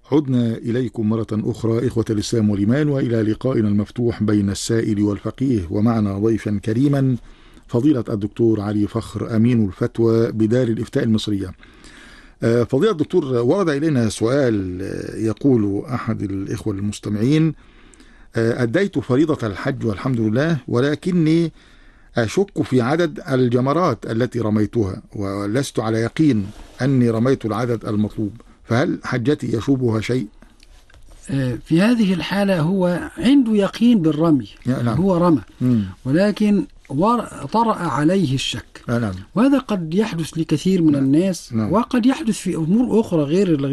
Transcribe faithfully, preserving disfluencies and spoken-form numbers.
عدنا إليكم مرة أخرى إخوة الإسلام والإيمان، وإلى لقائنا المفتوح بين السائل والفقيه، ومعنا ضيفا كريما فضيلة الدكتور علي فخر أمين الفتوى بدار الإفتاء المصرية. فضيلة الدكتور، ورد إلينا سؤال يقول أحد الإخوة المستمعين: أديت فريضة الحج والحمد لله، ولكني أشك في عدد الجمرات التي رميتها، ولست على يقين أني رميت العدد المطلوب، فهل حجتي يشوبها شيء؟ في هذه الحالة هو عنده يقين بالرمي، نعم. هو رمى، مم. ولكن طرأ عليه الشك، نعم. وهذا قد يحدث لكثير من الناس، نعم. وقد يحدث في أمور أخرى غير